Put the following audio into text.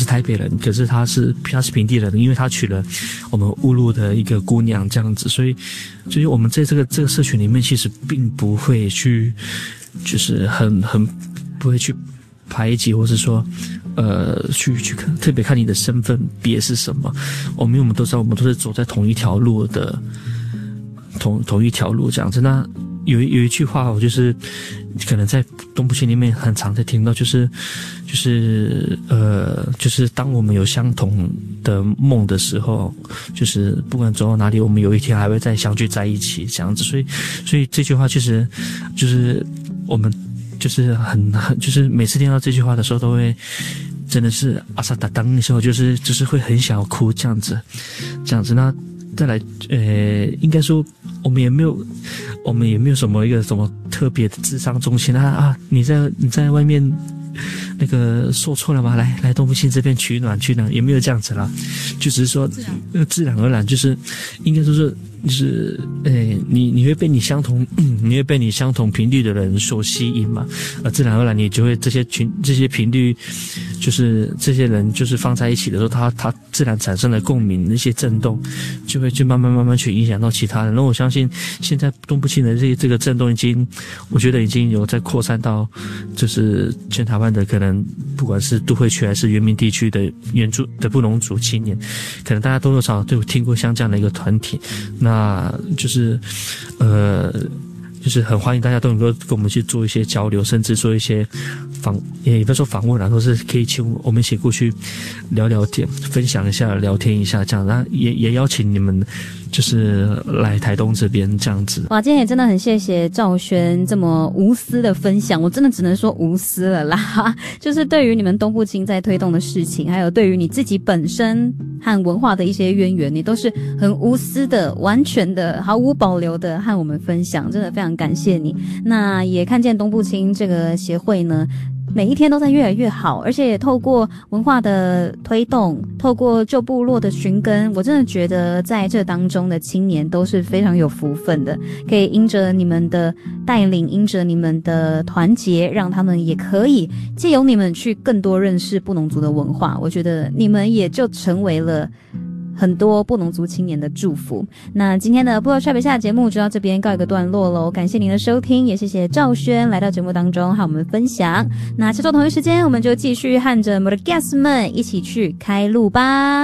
台北人，可是他是平地人，因为他娶了我们乌鲁的一个姑娘这样子，所以我们在这个社群里面其实并不会去就是很不会去排挤，或是说去特别看你的身份别是什么。我们都知道我们都是走在同一条路的同一条路这样子。那有一句话我就是可能在东部青里面很常在听到，就是当我们有相同的梦的时候，就是不管走到哪里，我们有一天还会再相聚在一起这样子。所以这句话其实就是我们就是很就是每次听到这句话的时候都会真的是阿萨达当的时候就是会很想要哭这样子。那再来应该说我们也没有什么一个什么特别的智商中心啊，你在外面那个受挫了吗？来东部青这边取暖，也没有这样子啦，就只是说自然而然，就是应该说是就是你会被你相同频率的人所吸引嘛，自然而然你就会这些频率，就是这些人就是放在一起的时候，它自然产生了共鸣，那些震动就慢慢去影响到其他人。然后我相信现在东部青的这个震动我觉得已经有在扩散到就是全台湾的，可能不管是都会区还是原民地区的布农族青年，可能大家多多少少都有听过像这样的一个团体。那就是就是很欢迎大家都能够跟我们去做一些交流，甚至做一些也不要说访问啦，都是可以请我们一起过去聊聊天，分享一下，聊天一下这样。那也邀请你们就是来台东这边这样子。 哇，今天也真的很谢谢兆轩这么无私的分享，我真的只能说无私了啦。就是对于你们东部青在推动的事情，还有对于你自己本身和文化的一些渊源，你都是很无私的、完全的、毫无保留的和我们分享，真的非常感谢你。那也看见东部青这个协会呢，每一天都在越来越好，而且也透过文化的推动，透过旧部落的寻根，我真的觉得在这当中的青年都是非常有福分的，可以因着你们的带领，因着你们的团结，让他们也可以借由你们去更多认识布农族的文化。我觉得你们也就成为了很多布农族青年的祝福。那今天的部落踹北下节目就到这边告一个段落咯，感谢您的收听，也谢谢兆轩来到节目当中和我们分享。那下周同一时间我们就继续和着我们的 guest 们一起去开路吧。